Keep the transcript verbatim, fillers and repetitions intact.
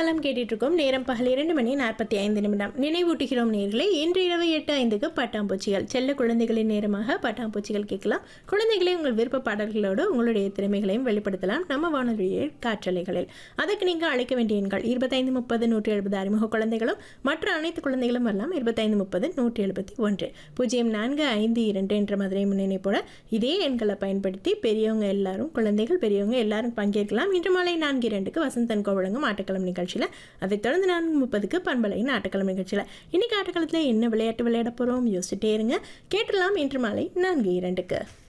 தாளம் கேட்டுட்டு இருக்கோம். நேரம் பகல் இரண்டு மணி நாற்பத்தி ஐந்து நிமிடம். நினைவூட்டுகிறோம் நேர்களே, இன்று இரவு எட்டு ஐந்துக்கு பட்டாம்பூச்சிகள். செல்ல குழந்தைகளின் நேரமாக பட்டாம்பூச்சிகள் கேட்கலாம். குழந்தைகளை உங்கள் விருப்ப பாடல்களோடு உங்களுடைய திறமைகளையும் வெளிப்படுத்தலாம் நம்ம வானொலியை காற்றலைகளில். அதுக்கு நீங்கள் அழைக்க வேண்டிய எண்கள் இருபத்தைந்து முப்பது நூற்றி எழுபது அறிமுக குழந்தைகளும் மற்ற அனைத்து குழந்தைகளும் வரலாம். இருபத்தைந்து முப்பது நூற்றி எழுபத்தி ஒன்று பூஜ்ஜியம் நான்கு ஐந்து இரண்டு என்ற மதுரை முன்னிணைப்போட இதே எண்களை பயன்படுத்தி பெரியவங்க எல்லாரும் குழந்தைகள் பெரியவங்க எல்லாரும் பங்கேற்கலாம். இன்று மாலை நான்கு இரண்டுக்கு வசந்தன் கோவழங்கும் ஆட்டக்களம் நிகழ்ச்சியில், அதைத் தொடர்ந்து நான்கு முப்பதுக்கு பண்பலையின் ஆட்டக்களம் நிகழ்ச்சியில். இன்னைக்கு ஆட்டக்களத்தில் என்ன விளையாட்டு விளையாட போகிறோம் யோசிச்சுட்டே இருங்க. கேட்டலாம் இன்று மாலை நான்கு இரண்டுக்கு.